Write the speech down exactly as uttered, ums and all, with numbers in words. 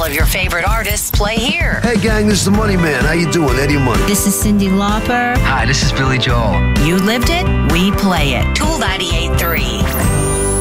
of your favorite artists play here. Hey, gang, this is the Money Man. How you doing? Eddie Money. This is Cyndi Lauper. Hi, this is Billy Joel. You lived it, we play it. Tool ninety-eight point three.